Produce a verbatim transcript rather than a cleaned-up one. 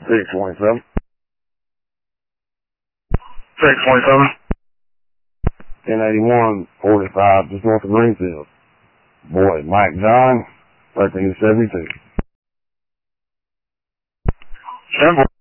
six twenty-seven. six twenty-seven. ten eighty-one, forty-five, just north of Greenfield. Boy, Mike John, thirteen seventy-two. ten